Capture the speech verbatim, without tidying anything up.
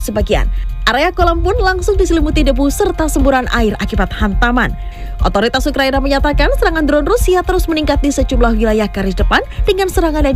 sebagian. Area kolam pun langsung diselimuti debu serta semburan air akibat hantaman. Otoritas Ukraina menyatakan serangan drone Rusia terus meningkat di sejumlah wilayah garis depan dengan serangan yang